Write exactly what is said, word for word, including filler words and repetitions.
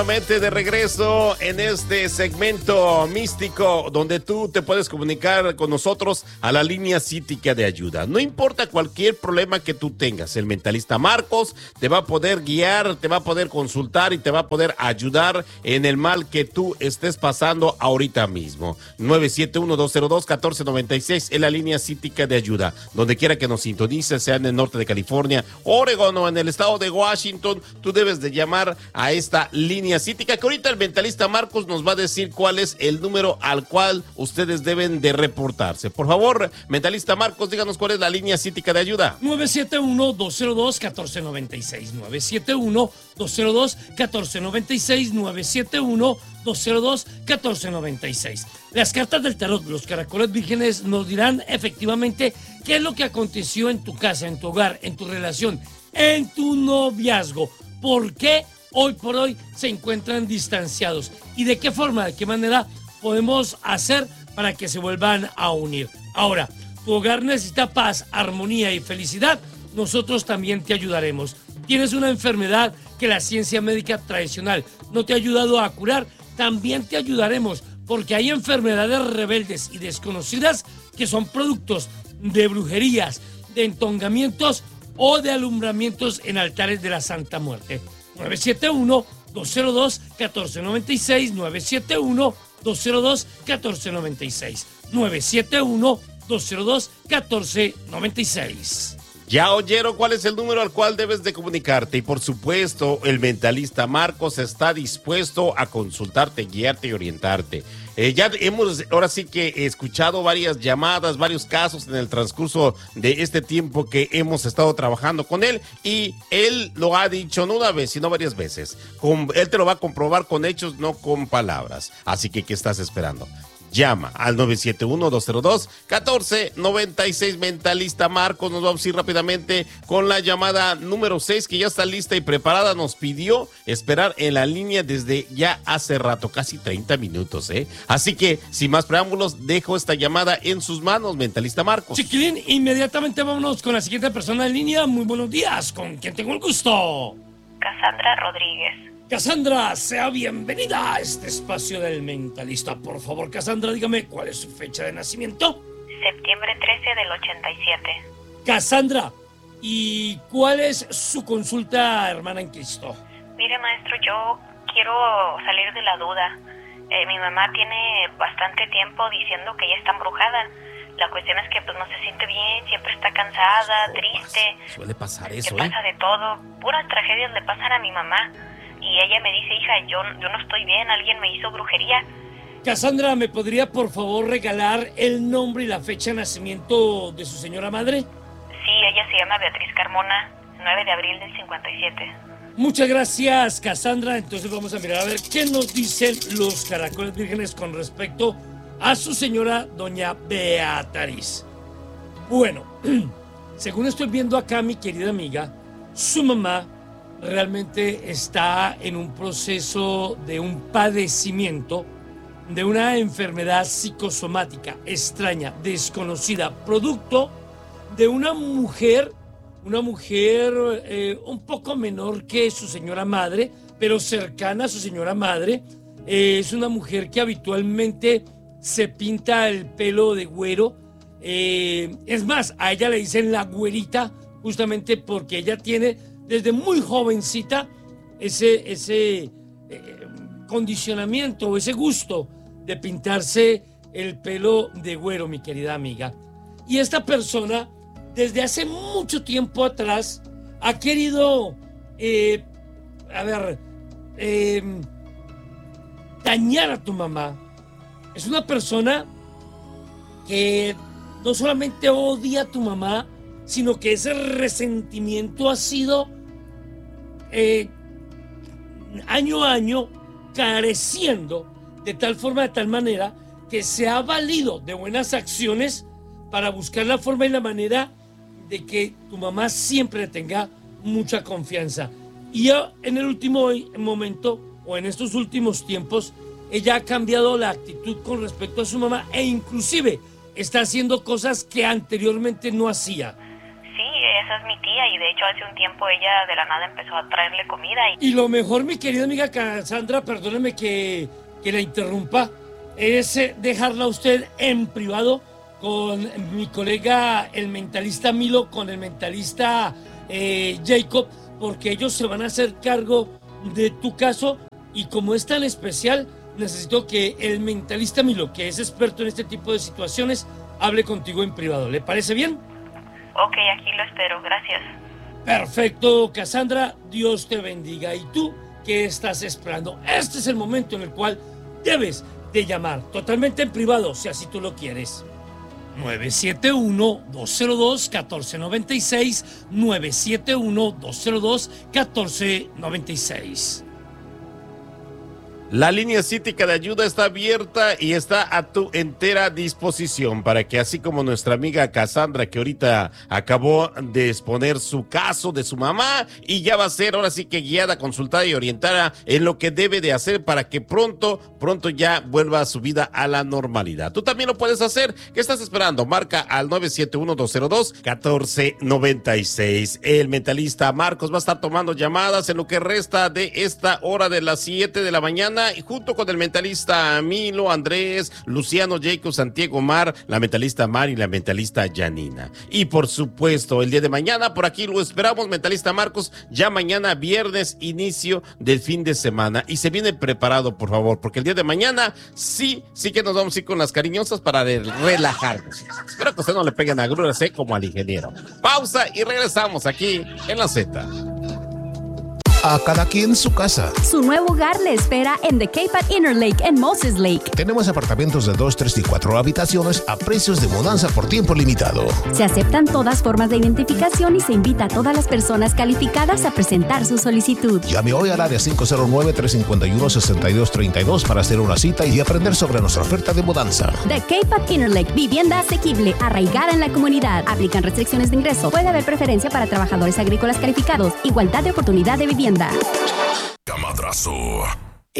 De regreso en este segmento místico donde tú te puedes comunicar con nosotros a la línea cítica de ayuda. No importa cualquier problema que tú tengas, el mentalista Marcos te va a poder guiar, te va a poder consultar y te va a poder ayudar en el mal que tú estés pasando ahorita mismo. nueve siete uno, dos cero dos, uno cuatro nueve seis es la línea cítica de ayuda. Donde quiera que nos sintonices, sea en el norte de California, Oregon o en el estado de Washington, tú debes de llamar a esta línea cítica, que ahorita el mentalista Marcos nos va a decir cuál es el número al cual ustedes deben de reportarse. Por favor, mentalista Marcos, díganos cuál es la línea cítica de ayuda. nueve siete uno, dos cero dos, uno cuatro nueve seis, nueve siete uno, dos cero dos, uno cuatro nueve seis, nueve siete uno, dos cero dos, uno cuatro nueve seis. Las cartas del tarot, los caracoles vírgenes, nos dirán efectivamente qué es lo que aconteció en tu casa, en tu hogar, en tu relación, en tu noviazgo. ¿Por qué hoy por hoy se encuentran distanciados? ¿Y de qué forma, de qué manera podemos hacer para que se vuelvan a unir? Ahora, tu hogar necesita paz, armonía y felicidad. Nosotros también te ayudaremos. ¿Tienes una enfermedad que la ciencia médica tradicional no te ha ayudado a curar? También te ayudaremos, porque hay enfermedades rebeldes y desconocidas que son productos de brujerías, de entongamientos o de alumbramientos en altares de la Santa Muerte. nueve siete uno, dos cero dos, uno cuatro nueve seis, nueve siete uno, dos cero dos, uno cuatro nueve seis, nueve siete uno, dos cero dos, uno cuatro nueve seis. Ya oyeron cuál es el número al cual debes de comunicarte y por supuesto el mentalista Marcos está dispuesto a consultarte, guiarte y orientarte. Eh, ya hemos ahora sí que escuchado varias llamadas, varios casos en el transcurso de este tiempo que hemos estado trabajando con él y él lo ha dicho no una vez sino varias veces. Con, él te lo va a comprobar con hechos, no con palabras. Así que ¿qué estás esperando? Llama al nueve siete uno, dos cero dos, uno cuatro nueve seis. Mentalista Marcos nos va a decir rápidamente con la llamada número seis, que ya está lista y preparada. Nos pidió esperar en la línea desde ya hace rato, casi treinta minutos, ¿eh? Así que, sin más preámbulos, dejo esta llamada en sus manos, mentalista Marcos. Chiquilín, inmediatamente vámonos con la siguiente persona en línea. Muy buenos días, ¿con quién tengo el gusto? Cassandra Rodríguez. Cassandra, sea bienvenida a este espacio del mentalista. Por favor, Cassandra, dígame, ¿cuál es su fecha de nacimiento? Septiembre trece del ochenta y siete. Cassandra, ¿y cuál es su consulta, hermana en Cristo? Mire, maestro, yo quiero salir de la duda. Eh, mi mamá tiene bastante tiempo diciendo que ella está embrujada. La cuestión es que pues no se siente bien, siempre está cansada, triste. Pasa, suele pasar eso, le ¿eh? pasa de todo. Puras tragedias le pasan a mi mamá. Y ella me dice, hija, yo, yo no estoy bien, alguien me hizo brujería. Cassandra, ¿me podría por favor regalar el nombre y la fecha de nacimiento de su señora madre? Sí, ella se llama Beatriz Carmona, nueve de abril del cincuenta y siete. Muchas gracias, Cassandra. Entonces vamos a mirar a ver qué nos dicen los caracoles vírgenes con respecto a su señora doña Beatriz. Bueno, según estoy viendo acá, mi querida amiga, su mamá realmente está en un proceso de un padecimiento de una enfermedad psicosomática extraña, desconocida, producto de una mujer, una mujer eh, un poco menor que su señora madre, pero cercana a su señora madre. Eh, es una mujer que habitualmente se pinta el pelo de güero. Eh, es más, a ella le dicen la güerita justamente porque ella tiene desde muy jovencita ese, ese eh, condicionamiento o ese gusto de pintarse el pelo de güero, mi querida amiga. Y esta persona, desde hace mucho tiempo atrás, ha querido, eh, a ver, eh, dañar a tu mamá. Es una persona que no solamente odia a tu mamá, sino que ese resentimiento ha sido eh, año a año careciendo de tal forma, de tal manera que se ha valido de buenas acciones para buscar la forma y la manera de que tu mamá siempre tenga mucha confianza. Y ya en el último momento o en estos últimos tiempos ella ha cambiado la actitud con respecto a su mamá e inclusive está haciendo cosas que anteriormente no hacía. Sí, esa es mi tía y de hecho hace un tiempo ella de la nada empezó a traerle comida. Y, y lo mejor, mi querida amiga Cassandra, perdóneme que, que la interrumpa, es dejarla a usted en privado con mi colega el mentalista Milo, con el mentalista eh, Jacob, porque ellos se van a hacer cargo de tu caso y como es tan especial, necesito que el mentalista Milo, que es experto en este tipo de situaciones, hable contigo en privado. ¿Le parece bien? Ok, aquí lo espero, gracias. Perfecto, Cassandra, Dios te bendiga. ¿Y tú qué estás esperando? Este es el momento en el cual debes de llamar totalmente en privado, si así tú lo quieres. nueve siete uno, dos cero dos, uno cuatro nueve seis, nueve siete uno, dos cero dos, uno cuatro nueve seis. La línea cítica de ayuda está abierta y está a tu entera disposición para que así como nuestra amiga Cassandra, que ahorita acabó de exponer su caso de su mamá y ya va a ser ahora sí que guiada, consultada y orientada en lo que debe de hacer para que pronto, pronto ya vuelva a su vida a la normalidad. Tú también lo puedes hacer. ¿Qué estás esperando? Marca al nueve siete uno, dos cero dos, uno cuatro nueve seis. El mentalista Marcos va a estar tomando llamadas en lo que resta de esta hora de las siete de la mañana. Y junto con el mentalista Milo, Andrés, Luciano, Jacob, Santiago, Mar, la mentalista Mar y la mentalista Janina. Y por supuesto, el día de mañana, por aquí lo esperamos, mentalista Marcos, ya mañana viernes, inicio del fin de semana. Y se viene preparado, por favor, porque el día de mañana sí, sí que nos vamos a ir con las cariñosas para relajarnos. Espero que usted no le peguen agruras, ¿eh? Como al ingeniero. Pausa y regresamos aquí en La Z. A cada quien su casa. Su nuevo hogar le espera en The Cape at Inner Lake en Moses Lake. Tenemos apartamentos de dos, tres y cuatro habitaciones a precios de mudanza por tiempo limitado. Se aceptan todas formas de identificación y se invita a todas las personas calificadas a presentar su solicitud. Llame hoy al área cinco cero nueve, tres cinco uno, seis dos tres dos para hacer una cita y aprender sobre nuestra oferta de mudanza. The Cape at Inner Lake, vivienda asequible, arraigada en la comunidad. Aplican restricciones de ingreso. Puede haber preferencia para trabajadores agrícolas calificados. Igualdad de oportunidad de vivienda. Camadrazo.